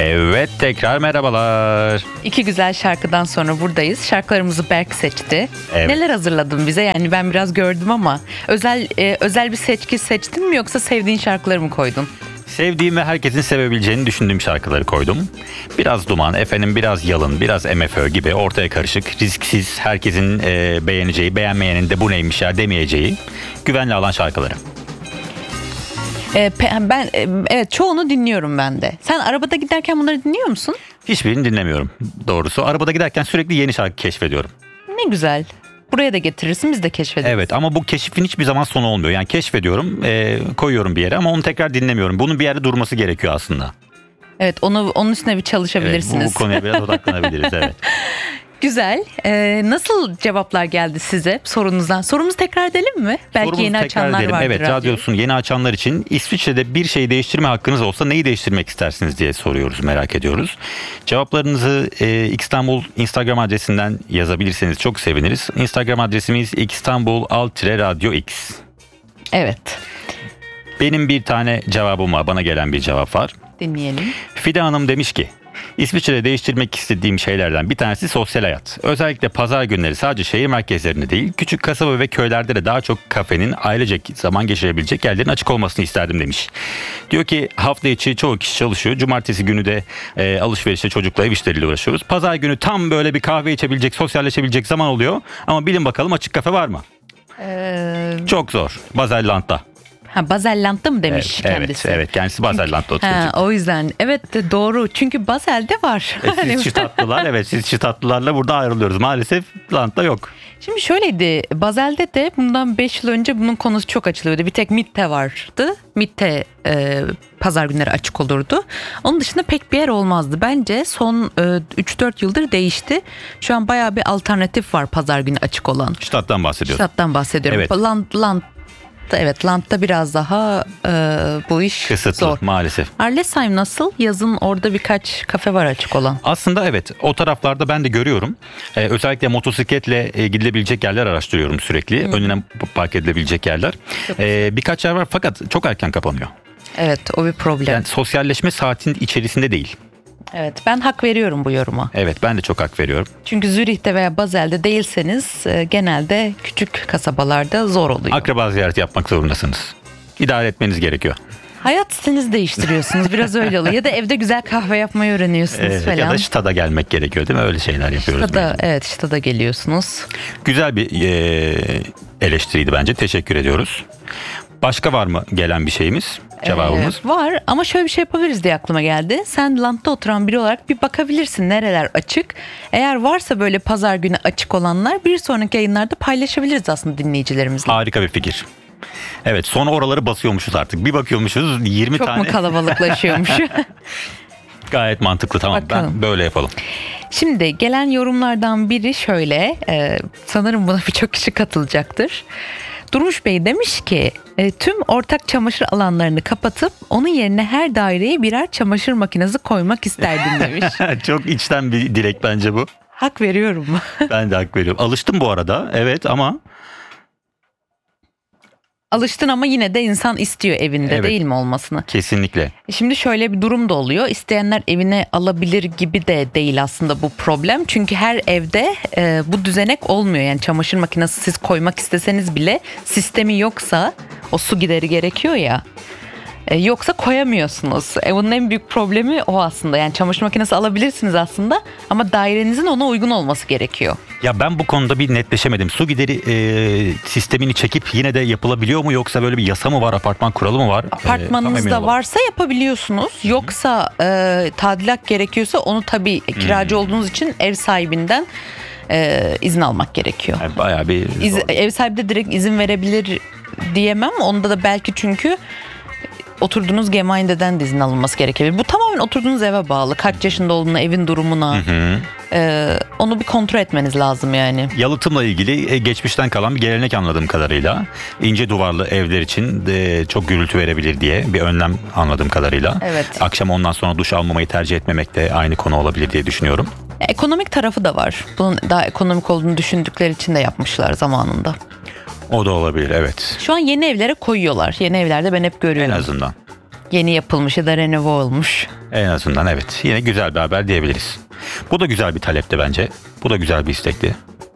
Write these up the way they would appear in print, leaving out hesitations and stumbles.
Evet, tekrar merhabalar. İki güzel şarkıdan sonra buradayız. Şarkılarımızı Berk seçti. Evet. Neler hazırladın bize? Yani ben biraz gördüm ama özel bir seçki seçtin mi yoksa sevdiğin şarkıları mı koydun? Sevdiğim ve herkesin sevebileceğini düşündüğüm şarkıları koydum. Biraz Duman, biraz Yalın, biraz MFÖ gibi ortaya karışık, risksiz, herkesin beğeneceği, beğenmeyenin de bu neymiş ya demeyeceği güvenli alan şarkıları. Evet, çoğunu dinliyorum ben de. Sen arabada giderken bunları dinliyor musun? Hiçbirini dinlemiyorum doğrusu. Arabada giderken sürekli yeni şarkı keşfediyorum. Ne güzel. Buraya da getirirsin, biz de keşfederiz. Evet, ama bu keşfin hiçbir zaman sonu olmuyor. Yani keşfediyorum, koyuyorum bir yere ama onu tekrar dinlemiyorum. Bunun bir yerde durması gerekiyor aslında. Evet, onun üstüne bir çalışabilirsiniz. Evet, bu konuya biraz odaklanabiliriz, evet. Güzel. Nasıl cevaplar geldi size sorunuzdan? Sorumuzu tekrar edelim mi? Belki Sorumuzu yeni tekrar açanlar edelim. vardır. Evet, radyosunu yeni açanlar için İsviçre'de bir şey değiştirme hakkınız olsa neyi değiştirmek istersiniz diye soruyoruz, merak ediyoruz. Cevaplarınızı İstanbul Instagram adresinden yazabilirseniz çok seviniriz. Instagram adresimiz istanbul_radyox. Evet. Benim bir tane cevabım var, bana gelen bir cevap var. Dinleyelim. Fide Hanım demiş ki, İsviçre'de değiştirmek istediğim şeylerden bir tanesi sosyal hayat. Özellikle pazar günleri sadece şehir merkezlerinde değil, küçük kasaba ve köylerde de daha çok kafenin ailecek zaman geçirebilecek yerlerin açık olmasını isterdim demiş. Diyor ki hafta içi çoğu kişi çalışıyor. Cumartesi günü de alışverişe, çocukla, ev işleriyle uğraşıyoruz. Pazar günü tam böyle bir kahve içebilecek, sosyalleşebilecek zaman oluyor. Ama bilin bakalım açık kafe var mı? Çok zor. Baselland'da. Baselland'da mı demiş kendisi? Evet, kendisi Baselland'da oturuyor. O yüzden evet, doğru, çünkü Basel'de var. Siz çıtatlılar, evet, siz çıtatlılarla burada ayrılıyoruz. Maalesef Land'da yok. Şimdi şöyleydi, Basel'de de bundan 5 yıl önce bunun konusu çok açılıyordu. Bir tek Mitte vardı. Mitte pazar günleri açık olurdu. Onun dışında pek bir yer olmazdı. Bence son 3-4 yıldır değişti. Şu an bayağı bir alternatif var pazar günü açık olan. Ştat'tan bahsediyorum. Ştat'tan bahsediyorum. Evet. Land'da biraz daha bu iş kısıtlı zor. maalesef. Arlesheim nasıl? Yazın orada birkaç kafe var açık olan. Aslında evet, o taraflarda ben de görüyorum. Özellikle motosikletle gidilebilecek yerler araştırıyorum sürekli. Önüne park edilebilecek yerler. Birkaç yer var fakat çok erken kapanıyor. Evet, o bir problem. Yani sosyalleşme saatinin içerisinde değil. Evet, ben hak veriyorum bu yoruma. Evet, ben de çok hak veriyorum. Çünkü Zürih'te veya Basel'de değilseniz genelde küçük kasabalarda zor oluyor. Akraba ziyareti yapmak zorundasınız. İdare etmeniz gerekiyor. Hayat stilinizi değiştiriyorsunuz. Biraz öyle oluyor. Ya da evde güzel kahve yapmayı öğreniyorsunuz falan. Ya da Ştat'a gelmek gerekiyor değil mi? Öyle şeyler yapıyoruz. Ştat'a geliyorsunuz. Güzel bir eleştiriydi bence. Teşekkür ediyoruz. Başka var mı gelen bir şeyimiz? Cevabımız? Var ama şöyle bir şey yapabiliriz diye aklıma geldi. Sen Land'da oturan biri olarak bir bakabilirsin nereler açık. Eğer varsa böyle pazar günü açık olanlar bir sonraki yayınlarda paylaşabiliriz aslında dinleyicilerimizle. Harika bir fikir. Evet, sonra oraları basıyormuşuz artık. Bir bakıyormuşuz 20 Çok tane. mu kalabalıklaşıyormuş? Gayet mantıklı, tamam. Bakalım. Ben böyle yapalım. Şimdi gelen yorumlardan biri şöyle. Sanırım buna birçok kişi katılacaktır. Durmuş Bey demiş ki tüm ortak çamaşır alanlarını kapatıp onun yerine her daireye birer çamaşır makinesi koymak isterdim demiş. Çok içten bir dilek bence bu. Hak veriyorum. Ben de hak veriyorum. Alıştım bu arada, evet, ama Alıştın ama yine de insan istiyor evinde, evet, değil mi olmasını? kesinlikle. Şimdi şöyle bir durum da oluyor. İsteyenler evine alabilir gibi de değil aslında bu problem. Çünkü her evde bu düzenek olmuyor. Yani çamaşır makinesi siz koymak isteseniz bile sistemi yoksa, o su gideri gerekiyor ya. Yoksa koyamıyorsunuz. Bunun en büyük problemi o aslında. Yani çamaşır makinesi alabilirsiniz aslında ama dairenizin ona uygun olması gerekiyor. Ya ben bu konuda bir netleşemedim. Su gideri sistemini çekip yine de yapılabiliyor mu, yoksa böyle bir yasa mı var, apartman kuralı mı var? Apartmanınızda varsa yapabiliyorsunuz. Yoksa tadilat gerekiyorsa onu tabii kiracı olduğunuz için ev sahibinden izin almak gerekiyor. Yani bayağı bir Ev sahibi de direkt izin verebilir diyemem. Onda da belki çünkü oturduğunuz Gemeinde'den de izin alınması gerekebilir. Bu tamamen oturduğunuz eve bağlı. Kaç yaşında olduğuna, evin durumuna. Onu bir kontrol etmeniz lazım yani. Yalıtımla ilgili geçmişten kalan bir gelenek anladığım kadarıyla. İnce duvarlı evler için çok gürültü verebilir diye bir önlem anladığım kadarıyla. Evet. Akşam ondan sonra duş almamayı tercih etmemek de aynı konu olabilir diye düşünüyorum. Ekonomik tarafı da var. Bunun daha ekonomik olduğunu düşündükleri için de yapmışlar zamanında. O da olabilir, evet. Şu an yeni evlere koyuyorlar. Yeni evlerde ben hep görüyorum. En azından. Yeni yapılmış ya da renove olmuş. En azından evet. Yine güzel bir haber diyebiliriz. Bu da güzel bir talepti bence. Bu da güzel bir istekti.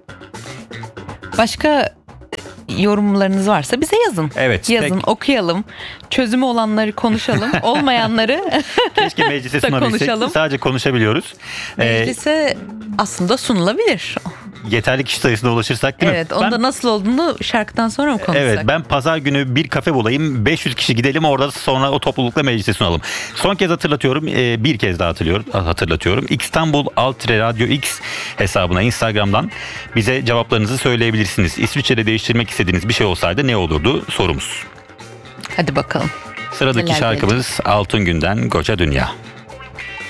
Başka yorumlarınız varsa bize yazın. Evet. Yazın, okuyalım. Çözümü olanları konuşalım. Olmayanları Keşke meclise da sunabilsek. konuşalım. Sadece konuşabiliyoruz. Meclise aslında sunulabilir. Yeterli kişi sayısına ulaşırsak değil mi? Evet, onda nasıl olduğunu şarkıdan sonra mı konuşsak? Evet, ben pazar günü bir kafe bulayım, 500 kişi gidelim, orada sonra o toplulukla meclise sunalım. Son kez hatırlatıyorum, bir kez daha hatırlatıyorum. İstanbul Radyo X hesabına Instagram'dan bize cevaplarınızı söyleyebilirsiniz. İsviçre'de değiştirmek istediğiniz bir şey olsaydı ne olurdu sorumuz. Hadi bakalım. Sıradaki Neler şarkımız Altın Gün'den Koca Dünya.